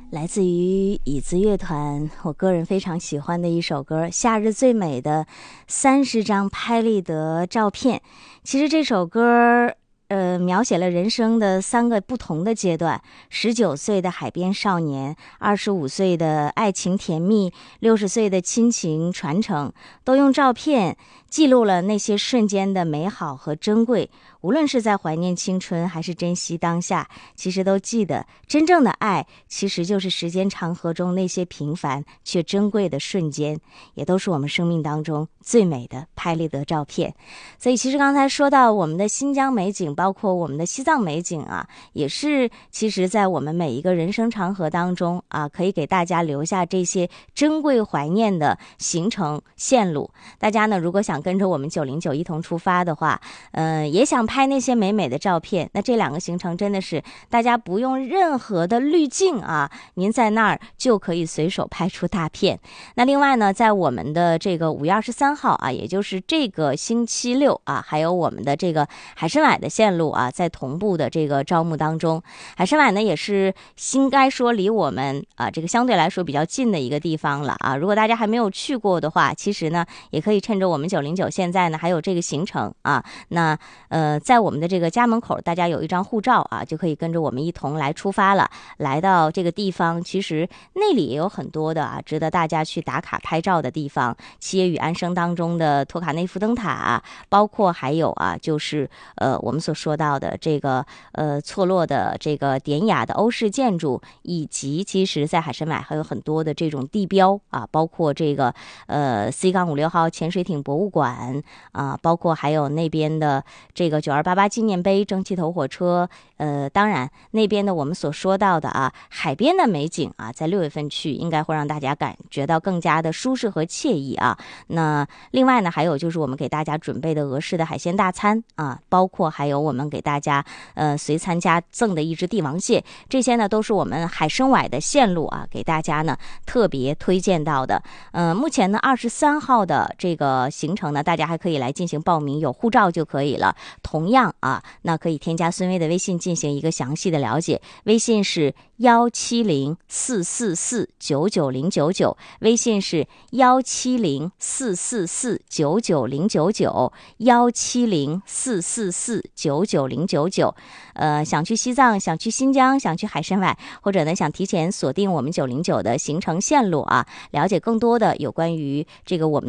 来自于椅子乐团，我个人非常喜欢的一首歌《夏日最美的30张拍立得照片》。其实这首歌描写了人生的3个不同的阶段：19岁的海边少年，25岁的爱情甜蜜，60岁的亲情传承，都用照片记录了那些瞬间的美好和珍贵。无论是在怀念青春还是珍惜当下，其实都记得真正的爱其实就是时间长河中那些平凡却珍贵的瞬间，也都是我们生命当中最美的拍立得照片。所以其实刚才说到我们的新疆美景，包括我们的西藏美景啊，也是其实在我们每一个人生长河当中啊，可以给大家留下这些珍贵怀念的行程线路。大家呢如果想跟着我们909一同出发的话，也想拍那些美美的照片，那这2个行程真的是大家不用任何的滤镜啊，您在那儿就可以随手拍出大片。那另外呢，在我们的这个5月23号啊，也就是这个星期六啊，还有我们的这个海参崴的线路啊，在同步的这个招募当中。海参崴呢也是应该说离我们啊这个相对来说比较近的一个地方了啊。如果大家还没有去过的话，其实呢也可以趁着我们909现在呢还有这个行程啊，那在我们的这个家门口，大家有一张护照啊，就可以跟着我们一同来出发了。来到这个地方，其实那里也有很多的啊值得大家去打卡拍照的地方。七叶与安生当中的托卡内夫灯塔，包括还有啊就是我们所说到的这个错落的这个典雅的欧式建筑，以及其实在海参崴还有很多的这种地标啊，包括这个C-56号潜水艇博物馆啊，包括还有那边的这个9288纪念碑、蒸汽头火车，当然那边的我们所说到的啊海边的美景啊，在6月份去应该会让大家感觉到更加的舒适和惬意啊。那另外呢，还有就是我们给大家准备的俄式的海鲜大餐啊，包括还有我们给大家随参加赠的一只帝王蟹，这些呢都是我们海参崴的线路啊，给大家呢特别推荐到的。目前呢23号的这个行程呢，大家还可以来进行报名，有护照就可以了。同样啊，那可以添加孙薇的微信进行一个详细的了解，微信是17044499099，微信是17044499099，17044499099。想去西藏，想去新疆，想去海参崴，或者呢想提前锁定我们909的行程线路啊，了解更多的有关于这个我们